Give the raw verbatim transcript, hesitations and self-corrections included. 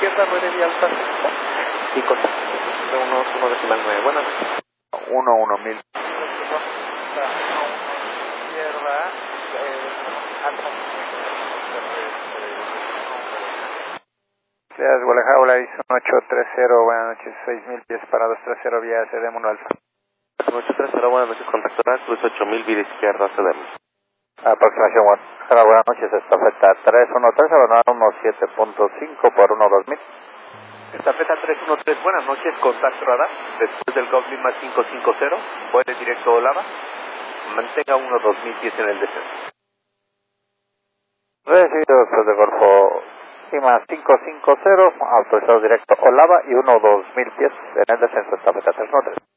izquierda, ruede vía alta, y con uno, uno decimal nueve, buenas. uno, uno mil. Izquierda, eh, alta. Gracias, Gualejaula, uno ocho tres cero, buenas noches, seis mil pies para dos tres cero, vía S D uno alfa. ocho tres cero, buenas noches, contacto cruz ocho mil, vía izquierda, C D M. Aproximación, Guadalajara, buenas noches, estafeta tres uno tres, abandonar uno siete punto cinco por uno dos mil. Estafeta tres uno tres, buenas noches, contacto radar, después del Goblin más cinco cinco cero, vuele directo Olava, mantenga uno dos mil pies en el descenso. Recibido después de Golfo Lima cinco cinco cero, autorizado directo Olava y uno dos mil pies en el descenso, estafeta tres uno tres.